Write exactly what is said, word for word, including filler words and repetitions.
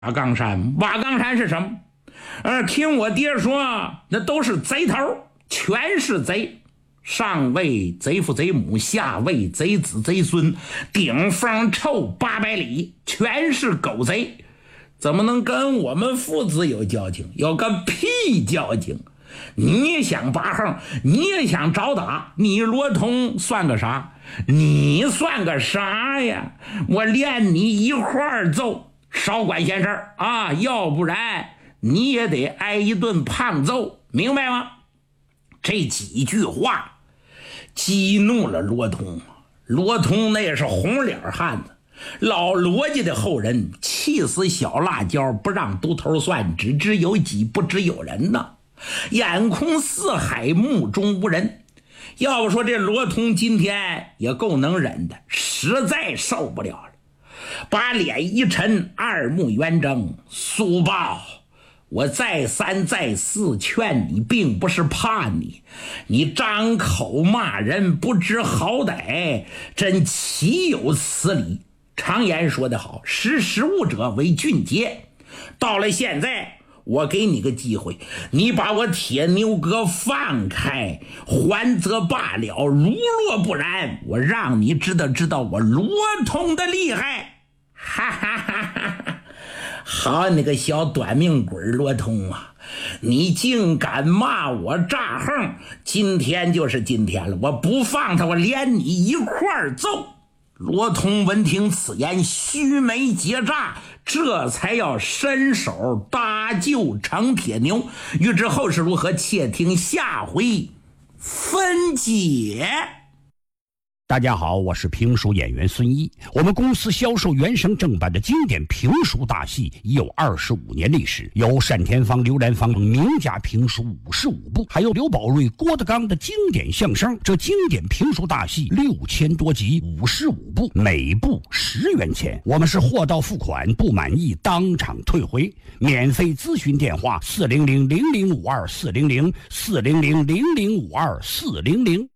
瓦岗山，瓦岗山是什么？呃，听我爹说，那都是贼头，全是贼。上为贼父贼母，下为贼子贼孙，顶风臭八百里，全是狗贼。怎么能跟我们父子有交情？有个屁交情！你想拔横，你也想找打，你罗通算个啥？你算个啥呀？我连你一块儿揍，少管闲事儿啊！要不然你也得挨一顿胖揍，明白吗？这几句话激怒了罗通。罗通那是红脸汉子，老罗家的后人，气死小辣椒不让独头蒜，只知有己不知有人呐。眼空四海，目中无人。要不说这罗通今天也够能忍的，实在受不了了，把脸一沉，二目圆睁。苏豹，我再三再四劝你，并不是怕你，你张口骂人不知好歹，真岂有此理。常言说得好，识时务者为俊杰。到了现在，我给你个机会，你把我铁牛哥放开，还则罢了，如若不然，我让你知道知道我罗通的厉害。哈哈哈哈！好你个小短命鬼罗通啊，你竟敢骂我诈横，今天就是今天了，我不放他，我连你一块儿揍。罗通闻听此言，须眉结炸，这才要伸手搭救程铁牛。欲知后事如何，且听下回分解。 大家好，我是评书演员孙一。我们公司销售原声正版的经典评书大戏已有二十五年历史，有单田芳、刘兰芳名家评书五十五部，还有刘宝瑞、郭德纲的经典相声。这经典评书大戏六千多集，五十五部，每部十元钱。我们是货到付款，不满意当场退回。免费咨询电话：四零零零零五二四零零四零零零零五二四零零。